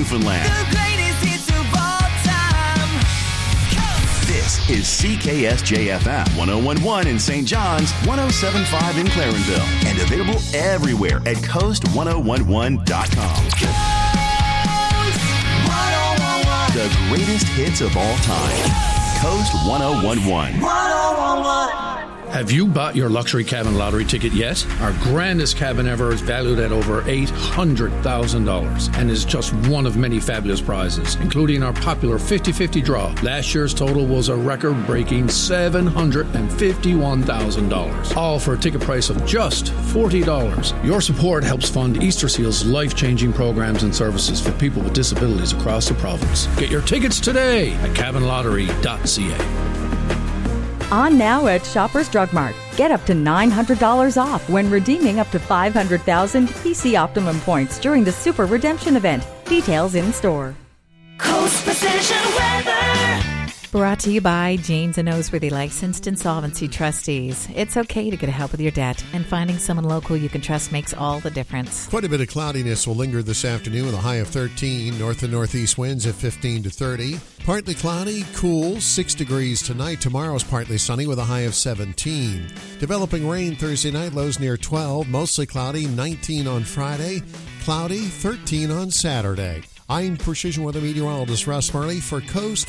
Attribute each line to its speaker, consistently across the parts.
Speaker 1: Newfoundland.
Speaker 2: The greatest hits of all time.
Speaker 1: This is CKSJFM 101.1 in St. John's, 107.5 in Clarenville, and available everywhere at coast1011.com.
Speaker 2: Coast 1011.
Speaker 1: The greatest hits of all time. Coast 1011.
Speaker 2: 1011.
Speaker 3: Have you bought your luxury cabin lottery ticket yet? Our grandest cabin ever is valued at over $800,000 and is just one of many fabulous prizes, including our popular 50-50 draw. Last year's total was a record-breaking $751,000, all for a ticket price of just $40. Your support helps fund Easter Seal's life-changing programs and services for people with disabilities across the province. Get your tickets today at cabinlottery.ca.
Speaker 4: On now at Shoppers Drug Mart. Get up to $900 off when redeeming up to 500,000 PC Optimum points during the Super Redemption event. Details in store.
Speaker 2: Coast Precision Weather.
Speaker 5: Brought to you by James & Noseworthy Licensed Insolvency Trustees. It's okay to get help with your debt, and finding someone local you can trust makes all the difference.
Speaker 6: Quite a bit of cloudiness will linger this afternoon with a high of 13. North and northeast winds at 15 to 30. Partly cloudy, cool, 6 degrees tonight. Tomorrow is partly sunny with a high of 17. Developing rain Thursday night, lows near 12. Mostly cloudy, 19 on Friday. Cloudy, 13 on Saturday. I'm Precision Weather Meteorologist Russ Murley for Coast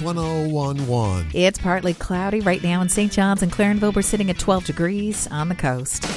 Speaker 6: 1011.
Speaker 5: It's partly cloudy right now in St. John's and Clarenville. We're sitting at 12 degrees on the coast.